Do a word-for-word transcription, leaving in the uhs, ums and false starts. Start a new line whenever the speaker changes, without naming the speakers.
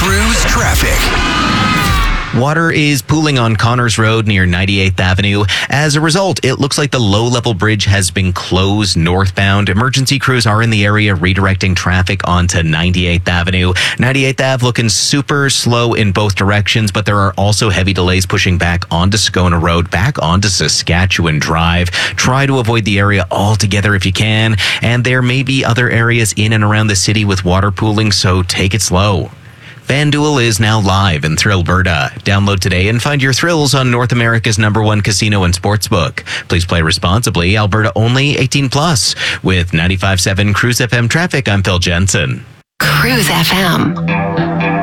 Cruise traffic.
Water is pooling on Connors Road near ninety-eighth Avenue. As a result, it looks like the low-level bridge has been closed northbound. Emergency crews are in the area redirecting traffic onto ninety-eighth Avenue. ninety-eighth Ave looking super slow in both directions, but there are also heavy delays pushing back onto Scona Road, back onto Saskatchewan Drive. Try to avoid the area altogether if you can. And there may be other areas in and around the city with water pooling, so take it slow. FanDuel is now live in Thrillberta. Download today and find your thrills on North America's number one casino and sportsbook. Please play responsibly. Alberta only, eighteen plus. With ninety-five point seven Cruise F M traffic, I'm Phil Jensen.
Cruise F M.